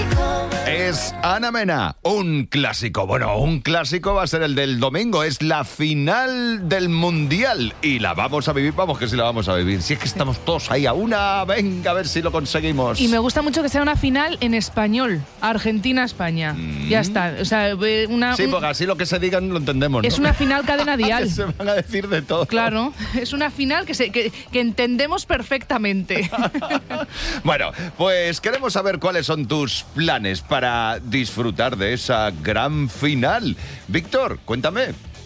Es Ana Mena, un clásico. Bueno, un clásico va a ser el del domingo. Es la final del Mundial. Y la vamos a vivir, vamos que sí la vamos a vivir. Si es que estamos todos ahí a una, venga a ver si lo conseguimos. Y me gusta mucho que sea una final en español. Argentina-España. Ya está. O sea, sí, porque así lo que se digan lo entendemos, ¿no? Es una final cadena dial. Se van a decir de todo. Claro, es una final que entendemos perfectamente. Bueno, pues queremos saber cuáles son tus planes para disfrutar de esa gran final. Víctor, cuéntame.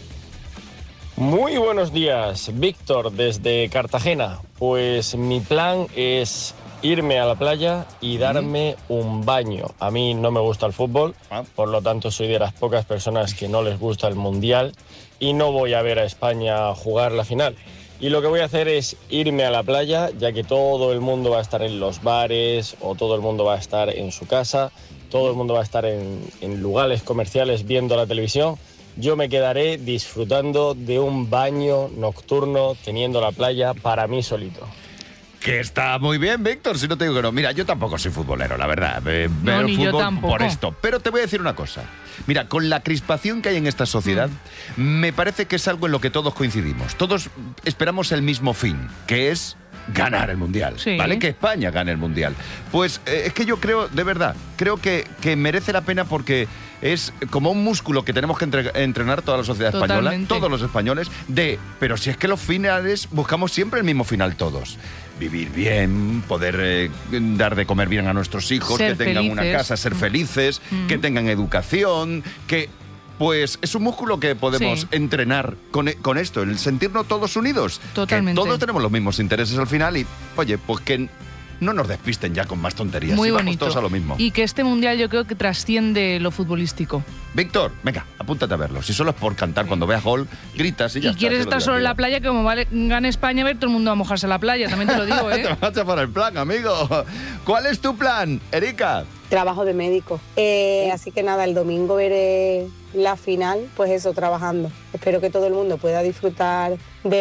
Muy buenos días, Víctor, desde Cartagena. Pues mi plan es irme a la playa y darme un baño. A mí no me gusta el fútbol, por lo tanto soy de las pocas personas que no les gusta el Mundial y no voy a ver a España jugar la final. Y lo que voy a hacer es irme a la playa, ya que todo el mundo va a estar en los bares o todo el mundo va a estar en su casa, todo el mundo va a estar en lugares comerciales viendo la televisión. Yo me quedaré disfrutando de un baño nocturno, teniendo la playa para mí solito. Que está muy bien, Víctor, si no te digo que no. Mira, yo tampoco soy futbolero, la verdad. Veo ni yo fútbol tampoco. por esto. Pero te voy a decir una cosa. Mira, con la crispación que hay en esta sociedad, me parece que es algo en lo que todos coincidimos. Todos esperamos el mismo fin, que es ganar el Mundial, sí. ¿Vale? Que España gane el Mundial. Pues es que yo creo, de verdad, creo que merece la pena porque es como un músculo que tenemos que entrenar toda la sociedad española, todos los españoles, pero si es que los finales buscamos siempre el mismo final todos. Vivir bien, poder dar de comer bien a nuestros hijos, ser que tengan felices. una casa, ser felices, que tengan educación, que... Pues es un músculo que podemos entrenar con esto, el sentirnos todos unidos. Totalmente. Que todos tenemos los mismos intereses al final y, oye, pues que no nos despisten ya con más tonterías. Muy y bonito. Vamos todos a lo mismo. Y que este Mundial yo creo que trasciende lo futbolístico. Víctor, venga, apúntate a verlo. Si solo es por cantar cuando veas gol, gritas y ya está. Y quieres estar solo en la playa, que como gane España, a ver, todo el mundo va a mojarse en la playa, también te lo digo, ¿eh? Te vas a para el plan, amigo. ¿Cuál es tu plan, Erika? Trabajo de médico. Así que nada, el domingo veré la final, pues eso, trabajando. Espero que todo el mundo pueda disfrutar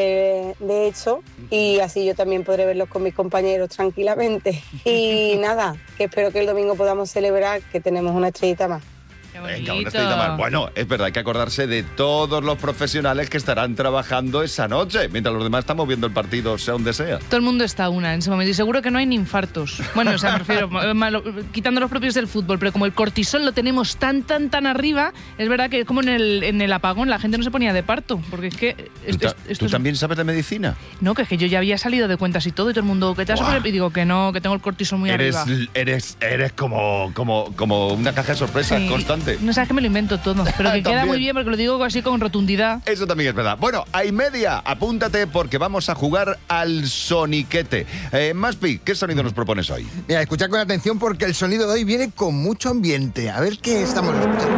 de hecho y así yo también podré verlos con mis compañeros tranquilamente. Y nada, que espero que el domingo podamos celebrar que tenemos una estrellita más. Venga, una estrellita más. Bueno, es verdad, hay que acordarse de todos los profesionales que estarán trabajando esa noche, mientras los demás estamos viendo el partido, sea donde sea. Todo el mundo está a una en ese momento y seguro que no hay ni infartos. Bueno, o sea, me refiero, quitando los propios del fútbol, pero como el cortisol lo tenemos tan arriba, es verdad que como en el apagón la gente no se ponía de parto, porque es que... ¿Tú también sabes de medicina? No, que es que yo ya había salido de cuentas y todo, y todo el mundo, ¿qué te has y digo que no, que tengo el cortisol muy arriba. Eres como una caja de sorpresas constante. No sabes que me lo invento todo, pero que queda muy bien porque lo digo así con rotundidad. Eso también es verdad. Bueno, a y media, apúntate porque vamos a jugar al soniquete. Maspi, ¿qué sonido nos propones hoy? Mira, escucha con atención porque el sonido de hoy viene con mucho ambiente. A ver qué estamos escuchando.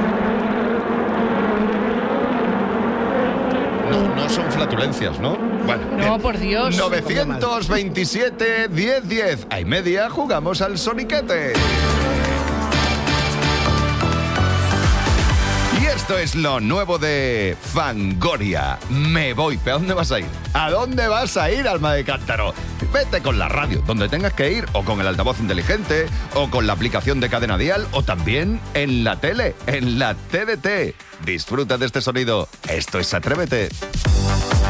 No son flatulencias, ¿no? Bueno, no, bien. por Dios. 927 1010. A y media jugamos al soniquete. Esto es lo nuevo de Fangoria. Me voy. ¿Pero a dónde vas a ir? ¿A dónde vas a ir, alma de cántaro? Vete con la radio, donde tengas que ir, o con el altavoz inteligente, o con la aplicación de Cadena Dial, o también en la tele, en la TDT. Disfruta de este sonido. Esto es Atrévete.